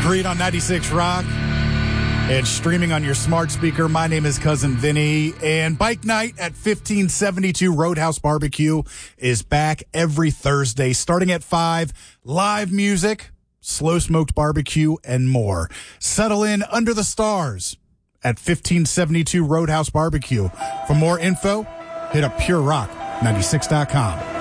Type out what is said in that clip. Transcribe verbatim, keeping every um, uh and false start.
Creed on ninety-six Rock and streaming on your smart speaker. My name is Cousin Vinny, and Bike Night at fifteen seventy-two Roadhouse Barbecue is back every Thursday starting at five. Live music, slow smoked barbecue, and more. Settle in under the stars at fifteen seventy-two Roadhouse Barbecue. For more info, hit up pure rock ninety-six dot com.